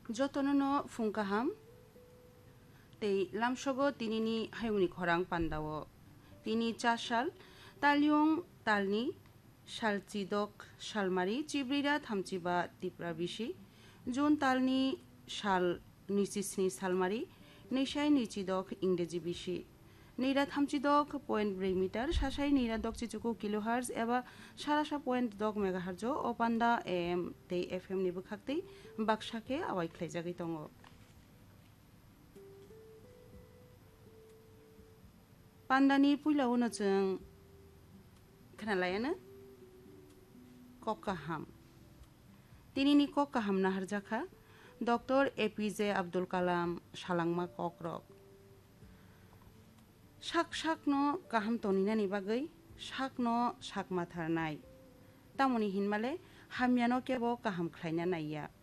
Jotono fungkaham tei lamsogo tinini hayungni khorang pandao tini 4 সাল তালিয়ং তালনি সালচিদক সালমারি চিব্রিরা থামচিবা Tipra বিশি June তালনি সাল নিচিস্नि সালমারি নেশাই নিচিদক ইংরেজি বিশি নেইরা থামচিদক 0.4 metre সাসাই নেইরা দক চিচুকু কিলোহার্জ এবা সারাসা 0.10 মেগাহার্জ ও পান্ডা M tei FM ni bukhaktei baksake awai khlaijagui tongo Pandani puilauno जों खोनालायानो कक्काहाम तिनिनि कक्काहाम नाहारजाखा doctor APJ Abdul Kalam सालांमा कक्रक साक गाहाम तनिनानि बागै साकनो साकमाथारनाय तामनि हिनमाले हामियानो केबो गाहाम ख्लायना नायया